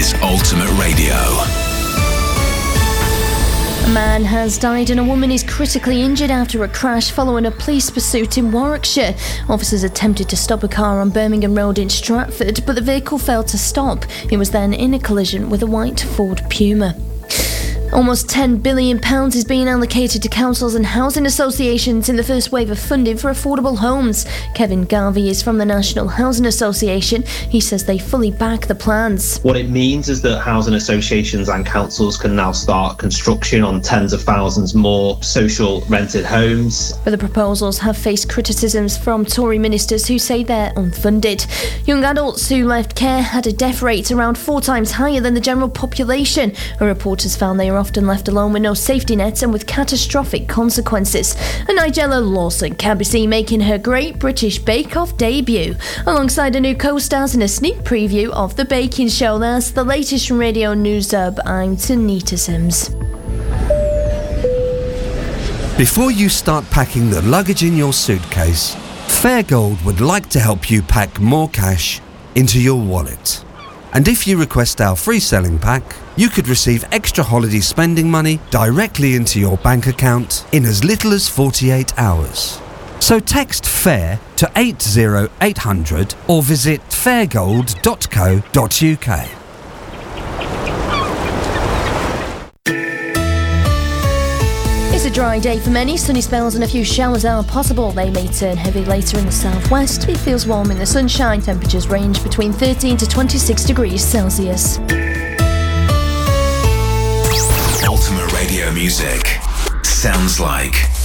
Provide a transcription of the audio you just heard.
is Ultimate Radio. A man has died and a woman is critically injured after a crash following a police pursuit in Warwickshire. Officers attempted to stop a car on Birmingham Road in Stratford, but the vehicle failed to stop. It was then in a collision with a white Ford Puma. Almost £10 billion is being allocated to councils and housing associations in the first wave of funding for affordable homes. Kevin Garvey is from the National Housing Association. He says they fully back the plans. What it means is that housing associations and councils can now start construction on tens of thousands more social rented homes. But the proposals have faced criticisms from Tory ministers who say they're unfunded. Young adults who left care had a death rate around 4 times higher than the general population. And reporters found they are often left alone with no safety nets and with catastrophic consequences. And Nigella Lawson can be seen making her Great British Bake Off debut, alongside her new co-stars in a sneak preview of The Baking Show. That's the latest from Radio News Dub. I'm Tanita Sims. Before you start packing the luggage in your suitcase, Fairgold would like to help you pack more cash into your wallet. And if you request our free selling pack, you could receive extra holiday spending money directly into your bank account in as little as 48 hours. So text FAIR to 80800 or visit fairgold.co.uk. It's a dry day for many. Sunny spells and a few showers are possible. They may turn heavy later in the southwest. It feels warm in the sunshine. Temperatures range between 13 to 26 degrees Celsius. Ultimate Radio music sounds like